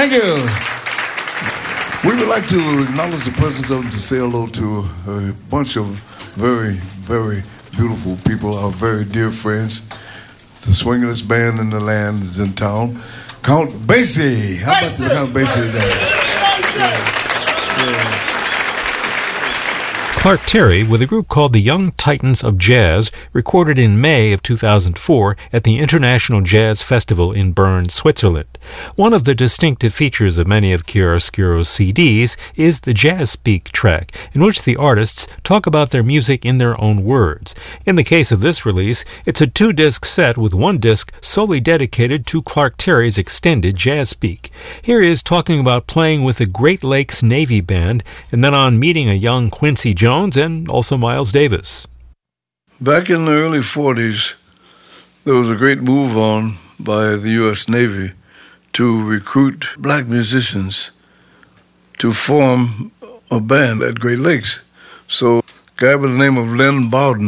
Thank you. We would like to acknowledge the presence of to say hello to a bunch of very, very beautiful people, our very dear friends. The swingerest band in the land is in town. Count Basie. How about the Count Basie today? Yeah. Clark Terry, with a group called the Young Titans of Jazz, recorded in May of 2004 at the International Jazz Festival in Bern, Switzerland. One of the distinctive features of many of Chiaroscuro's CDs is the Jazz Speak track, in which the artists talk about their music in their own words. In the case of this release, it's a 2-disc set with 1 disc solely dedicated to Clark Terry's extended Jazz Speak. Here he is talking about playing with the Great Lakes Navy Band, and then on meeting a young Quincy Jones and also Miles Davis. Back in the early 40s, there was a great move on by the U.S. Navy to recruit black musicians to form a band at Great Lakes. So a guy by the name of Len Bowden,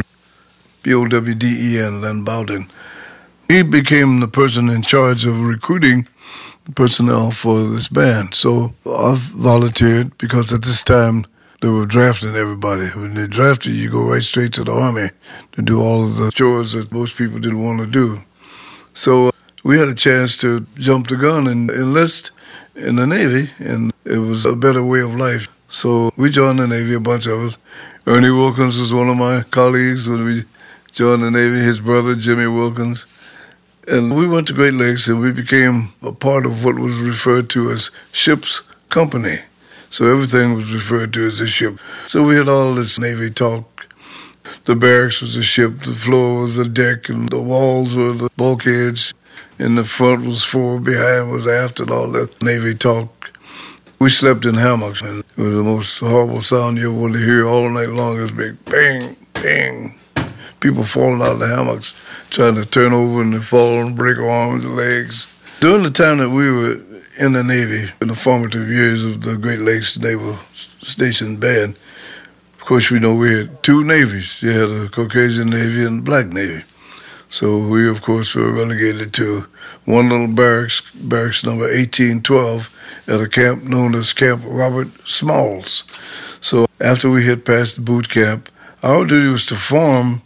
B-O-W-D-E-N, Len Bowden, he became the person in charge of recruiting personnel for this band. So I volunteered because at this time they were drafting everybody. When they drafted you, go right straight to the Army to do all of the chores that most people didn't want to do. So we had a chance to jump the gun and enlist in the Navy, and it was a better way of life. So we joined the Navy, a bunch of us. Ernie Wilkins was one of my colleagues when we joined the Navy, his brother, Jimmy Wilkins. And we went to Great Lakes, and we became a part of what was referred to as ship's company. So everything was referred to as a ship. So we had all this Navy talk. The barracks was a ship, the floor was a deck, and the walls were the bulkheads. In the front was fore, behind was aft, and all that Navy talk. We slept in hammocks, and it was the most horrible sound you ever wanted to hear all night long. It was big bang, bang. People falling out of the hammocks, trying to turn over and fall and break arms and legs. During the time that we were in the Navy, in the formative years of the Great Lakes Naval Station Band, of course, we know we had 2 navies. You had a Caucasian Navy and a black Navy. So we, of course, were relegated to one little barracks number 1812, at a camp known as Camp Robert Smalls. So after we had passed boot camp, our duty was to form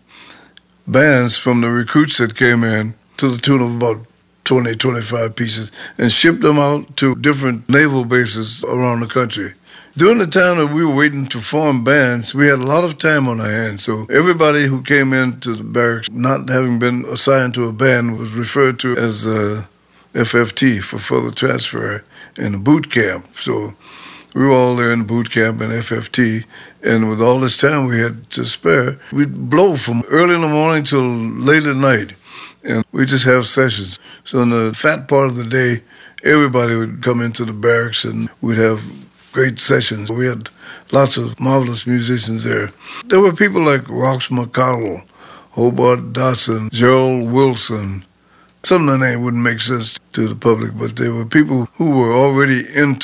bands from the recruits that came in to the tune of about 20, 25 pieces, and shipped them out to different naval bases around the country. During the time that we were waiting to form bands, we had a lot of time on our hands. So everybody who came into the barracks, not having been assigned to a band, was referred to as FFT, for further transfer, in the boot camp. So we were all there in boot camp and FFT, and with all this time we had to spare, we'd blow from early in the morning till late at night. And we just have sessions. So in the fat part of the day, everybody would come into the barracks and we'd have great sessions. We had lots of marvelous musicians there. There were people like Rox McConnell, Hobart Dawson, Gerald Wilson. Some of the names wouldn't make sense to the public, but there were people who were already into